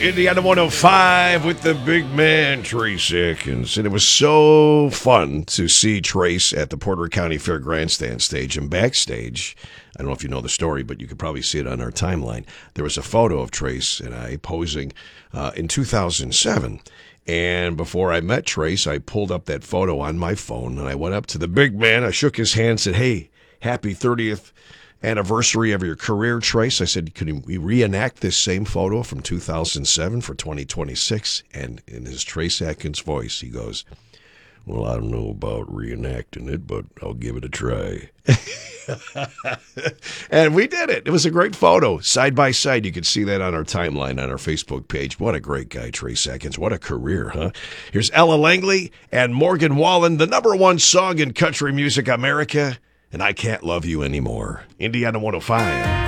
Indiana 105 with the big man, Trace Atkins. And it was so fun to see Trace at the Porter County Fair Grandstand stage. And backstage, I don't know if you know the story, but you could probably see it on our timeline. There was a photo of Trace and I posing in 2007. And before I met Trace, I pulled up that photo on my phone and I went up to the big man. I shook his hand and said, "Hey, happy 30th anniversary of your career, Trace." I said, "Could we reenact this same photo from 2007 for 2026? And in his Trace Atkins voice, he goes, "Well, I don't know about reenacting it, but I'll give it a try." And we did it. It was a great photo. Side by side, you can see that on our timeline on our Facebook page. What a great guy, Trace Atkins. What a career, huh? Here's Ella Langley and Morgan Wallen, the #1 song in country music America, and I Can't Love You Anymore. Indiana 105.